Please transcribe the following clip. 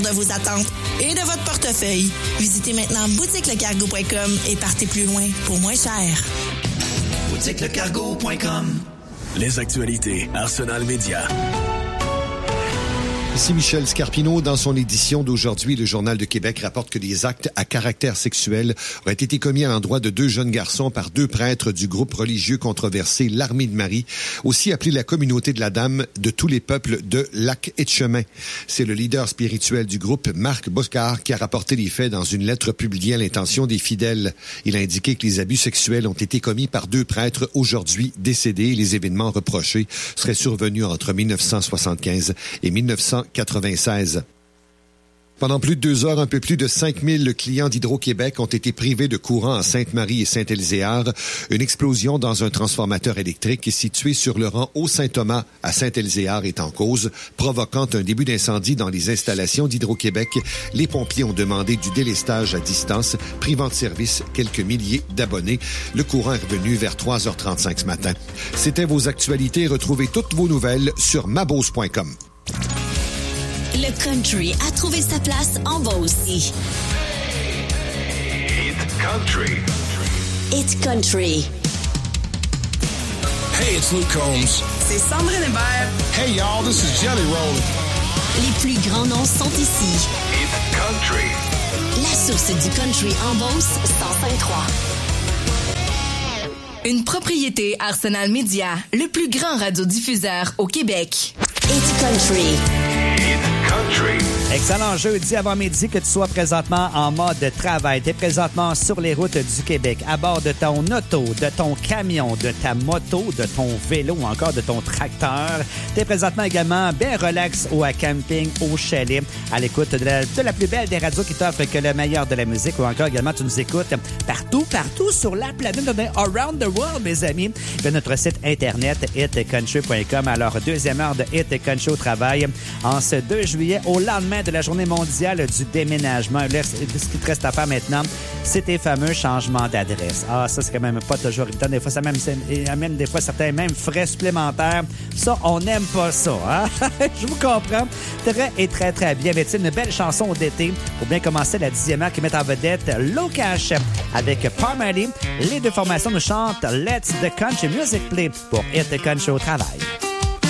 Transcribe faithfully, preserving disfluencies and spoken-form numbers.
de vos attentes et de votre portefeuille. Visitez maintenant boutique le cargo point com et partez plus loin pour moins cher. boutique le cargo point com. Les actualités Arsenal Média. Ici Michel Scarpino. Dans son édition d'aujourd'hui, le Journal de Québec rapporte que des actes à caractère sexuel auraient été commis à l'endroit de deux jeunes garçons par deux prêtres du groupe religieux controversé l'Armée de Marie, aussi appelé la Communauté de la Dame de tous les peuples de Lac-Etchemin. C'est le leader spirituel du groupe, Marc Boscard, qui a rapporté les faits dans une lettre publiée à l'intention des fidèles. Il a indiqué que les abus sexuels ont été commis par deux prêtres aujourd'hui décédés. Les événements reprochés seraient survenus entre mille neuf cent soixante-quinze et mille neuf cent quatre-vingt-seize. Pendant plus de deux heures, un peu plus de cinq mille clients d'Hydro-Québec ont été privés de courant à Sainte-Marie et Saint-Elzéar. Une explosion dans un transformateur électrique situé sur le rang Haut-Saint-Thomas à Saint-Elzéar est en cause, provoquant un début d'incendie dans les installations d'Hydro-Québec. Les pompiers ont demandé du délestage à distance, privant de service quelques milliers d'abonnés. Le courant est revenu vers trois heures trente-cinq ce matin. C'était vos actualités. Retrouvez toutes vos nouvelles sur mabose point com. Le country a trouvé sa place en bas aussi. Hit Country. Hit Country. Hey, it's Luke Combs. C'est Sandrine Hébert. Hey, y'all, this is Jelly Roll. Les plus grands noms sont ici. Hit Country. La source du country en Beauce, cent cinq trois. Une propriété Arsenal Média, le plus grand radiodiffuseur au Québec. Hit Country. Country. Excellent jeudi avant-midi, que tu sois présentement en mode de travail. Tu es présentement sur les routes du Québec, à bord de ton auto, de ton camion, de ta moto, de ton vélo ou encore de ton tracteur. Tu es présentement également bien relax ou à camping, au chalet, à l'écoute de la, de la plus belle des radios qui t'offre que le meilleur de la musique, ou encore également tu nous écoutes partout, partout sur la planète, around the world, mes amis, de notre site internet hit country point com. Alors, deuxième heure de Hit Country au travail en ce deux juillet, au lendemain de la journée mondiale du déménagement. Là, ce qui te reste à faire maintenant, c'est tes fameux changements d'adresse. Ah, ça, c'est quand même pas toujours évident. Des fois, ça même, amène des fois certains même frais supplémentaires. Ça, on n'aime pas ça. Hein? Je vous comprends. Très et très, très bien. Mais une belle chanson d'été pour bien commencer la dixième heure qui met en vedette Low Cash avec Parmalee. Les deux formations nous chantent Let's the Country Music Play pour Hit Country au travail.